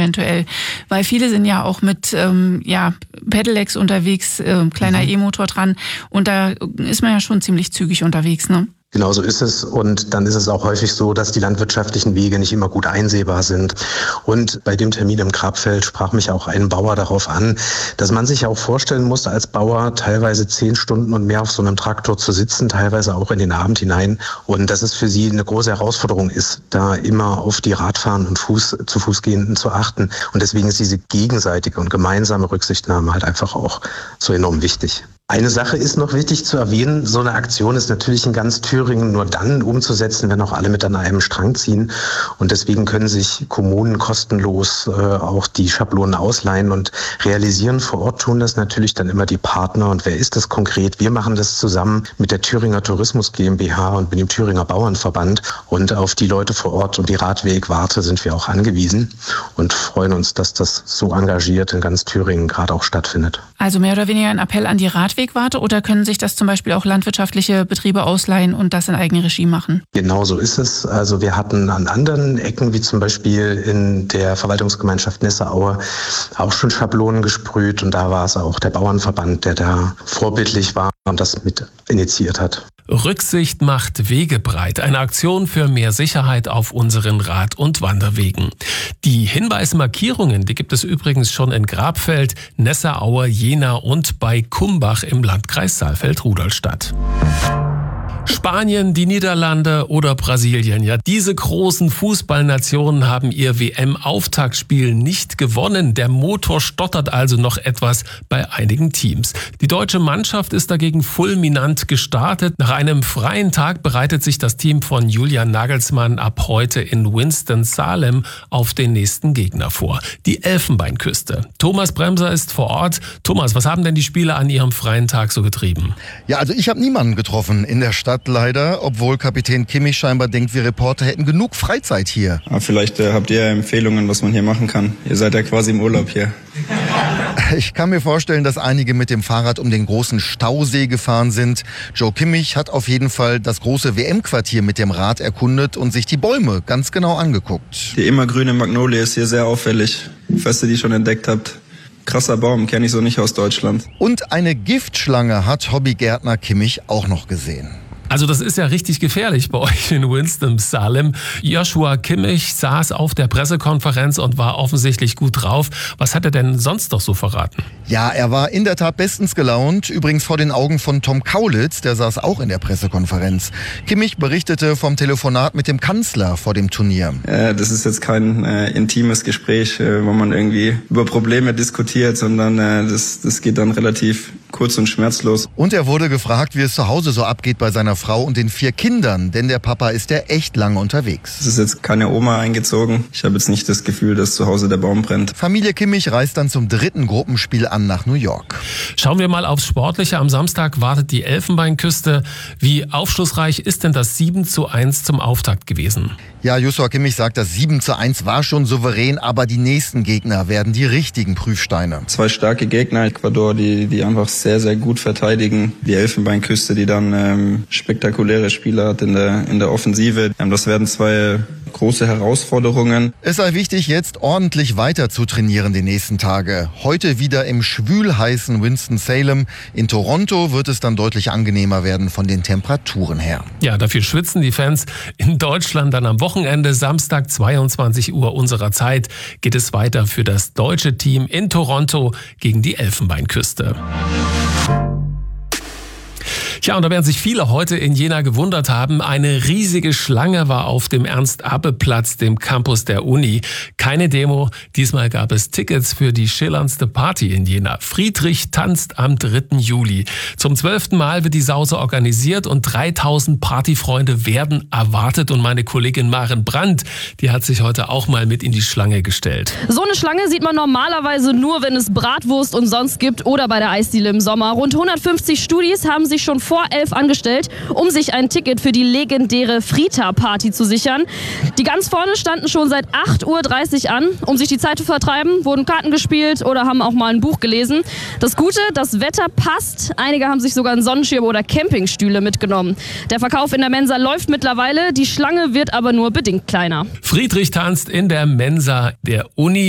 eventuell? Weil viele sind ja auch mit Pedelecs unterwegs, kleiner E-Motor dran. Und da ist man ja schon ziemlich zügig unterwegs, ne? Genau so ist es. Und dann ist es auch häufig so, dass die landwirtschaftlichen Wege nicht immer gut einsehbar sind. Und bei dem Termin im Grabfeld sprach mich auch ein Bauer darauf an, dass man sich auch vorstellen muss, als Bauer teilweise 10 Stunden und mehr auf so einem Traktor zu sitzen, teilweise auch in den Abend hinein. Und dass es für sie eine große Herausforderung ist, da immer auf die Radfahrenden und zu Fußgehenden zu achten. Und deswegen ist diese gegenseitige und gemeinsame Rücksichtnahme halt einfach auch so enorm wichtig. Eine Sache ist noch wichtig zu erwähnen, so eine Aktion ist natürlich in ganz Thüringen nur dann umzusetzen, wenn auch alle mit an einem Strang ziehen. Und deswegen können sich Kommunen kostenlos auch die Schablonen ausleihen und realisieren. Vor Ort tun das natürlich dann immer die Partner. Und wer ist das konkret? Wir machen das zusammen mit der Thüringer Tourismus GmbH und mit dem Thüringer Bauernverband. Und auf die Leute vor Ort und die Radwegwarte sind wir auch angewiesen und freuen uns, dass das so engagiert in ganz Thüringen gerade auch stattfindet. Also mehr oder weniger ein Appell an die Radwegwarte, oder können sich das zum Beispiel auch landwirtschaftliche Betriebe ausleihen und das in Eigenregie machen? Genau so ist es. Also wir hatten an anderen Ecken, wie zum Beispiel in der Verwaltungsgemeinschaft Nesseraue, auch schon Schablonen gesprüht. Und da war es auch der Bauernverband, der da vorbildlich war und das mit initiiert hat. Rücksicht macht Wege breit. Eine Aktion für mehr Sicherheit auf unseren Rad- und Wanderwegen. Die Hinweismarkierungen, die gibt es übrigens schon in Grabfeld, Nesseraue, Jena und bei Kumbach im Landkreis Saalfeld-Rudolstadt. Spanien, die Niederlande oder Brasilien. Ja, diese großen Fußballnationen haben ihr WM-Auftaktspiel nicht gewonnen. Der Motor stottert also noch etwas bei einigen Teams. Die deutsche Mannschaft ist dagegen fulminant gestartet. Nach einem freien Tag bereitet sich das Team von Julian Nagelsmann ab heute in Winston-Salem auf den nächsten Gegner vor. Die Elfenbeinküste. Thomas Bremser ist vor Ort. Thomas, was haben denn die Spieler an ihrem freien Tag so getrieben? Ja, also ich habe niemanden getroffen in der Stadt leider, obwohl Kapitän Kimmich scheinbar denkt, wir Reporter hätten genug Freizeit hier. Aber vielleicht habt ihr Empfehlungen, was man hier machen kann. Ihr seid ja quasi im Urlaub hier. Ich kann mir vorstellen, dass einige mit dem Fahrrad um den großen Stausee gefahren sind. Joe Kimmich hat auf jeden Fall das große WM-Quartier mit dem Rad erkundet und sich die Bäume ganz genau angeguckt. Die immergrüne Magnolie ist hier sehr auffällig. Falls ihr die schon entdeckt habt. Krasser Baum, kenne ich so nicht aus Deutschland. Und eine Giftschlange hat Hobbygärtner Kimmich auch noch gesehen. Also das ist ja richtig gefährlich bei euch in Winston-Salem. Joshua Kimmich saß auf der Pressekonferenz und war offensichtlich gut drauf. Was hat er denn sonst noch so verraten? Ja, er war in der Tat bestens gelaunt. Übrigens vor den Augen von Tom Kaulitz, der saß auch in der Pressekonferenz. Kimmich berichtete vom Telefonat mit dem Kanzler vor dem Turnier. Das ist jetzt kein intimes Gespräch, wo man irgendwie über Probleme diskutiert, sondern das geht dann relativ kurz und schmerzlos. Und er wurde gefragt, wie es zu Hause so abgeht bei seiner Frau und den 4 Kindern, denn der Papa ist ja echt lange unterwegs. Es ist jetzt keine Oma eingezogen. Ich habe jetzt nicht das Gefühl, dass zu Hause der Baum brennt. Familie Kimmich reist dann zum 3. Gruppenspiel an nach New York. Schauen wir mal aufs Sportliche. Am Samstag wartet die Elfenbeinküste. Wie aufschlussreich ist denn das 7:1 zum Auftakt gewesen? Ja, Joshua Kimmich sagt, das 7:1 war schon souverän, aber die nächsten Gegner werden die richtigen Prüfsteine. 2 starke Gegner, Ecuador, die einfach sehr, sehr gut verteidigen. Die Elfenbeinküste, die dann spektakuläre Spieler hat in der Offensive. Das werden 2 große Herausforderungen. Es sei wichtig, jetzt ordentlich weiter zu trainieren die nächsten Tage. Heute wieder im schwülheißen Winston-Salem. In Toronto wird es dann deutlich angenehmer werden von den Temperaturen her. Ja, dafür schwitzen die Fans. In Deutschland dann am Wochenende, Samstag 22 Uhr unserer Zeit, geht es weiter für das deutsche Team in Toronto gegen die Elfenbeinküste. Tja, und da werden sich viele heute in Jena gewundert haben. Eine riesige Schlange war auf dem Ernst-Abbe-Platz, dem Campus der Uni. Keine Demo, diesmal gab es Tickets für die schillerndste Party in Jena. Friedrich tanzt am 3. Juli. Zum 12. Mal wird die Sause organisiert und 3000 Partyfreunde werden erwartet. Und meine Kollegin Maren Brandt, die hat sich heute auch mal mit in die Schlange gestellt. So eine Schlange sieht man normalerweise nur, wenn es Bratwurst umsonst gibt oder bei der Eisdiele im Sommer. Rund 150 Studis haben sich schon vor 11 angestellt, um sich ein Ticket für die legendäre Frita-Party zu sichern. Die ganz vorne standen schon seit 8:30 Uhr an, um sich die Zeit zu vertreiben, wurden Karten gespielt oder haben auch mal ein Buch gelesen. Das Gute, das Wetter passt. Einige haben sich sogar einen Sonnenschirm oder Campingstühle mitgenommen. Der Verkauf in der Mensa läuft mittlerweile, die Schlange wird aber nur bedingt kleiner. Friedrich tanzt in der Mensa der Uni.